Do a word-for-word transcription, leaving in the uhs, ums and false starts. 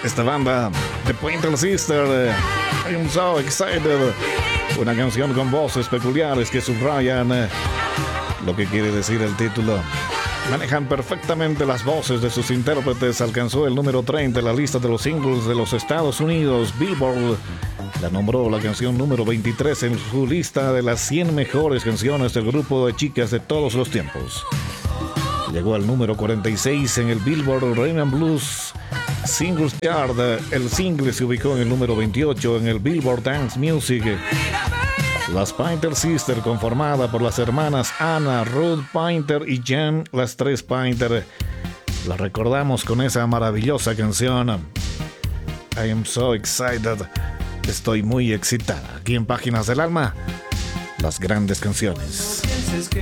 esta banda, The Pointer Sister, I'm So Excited, una canción con voces peculiares que subrayan eh, lo que quiere decir el título. Manejan perfectamente las voces de sus intérpretes. Alcanzó el número treinta en la lista de los singles de los Estados Unidos. Billboard la nombró la canción número veintitrés en su lista de las cien mejores canciones del grupo de chicas de todos los tiempos. Llegó al número cuarenta y seis en el Billboard Rhythm and Blues Singles Chart. El single se ubicó en el número veintiocho en el Billboard Dance Music. Las Pointer Sisters, conformada por las hermanas Anna, Ruth Pointer y Jen, las tres Pointer, las recordamos con esa maravillosa canción I Am So Excited. Estoy muy excitada. Aquí en Páginas del Alma, las grandes canciones.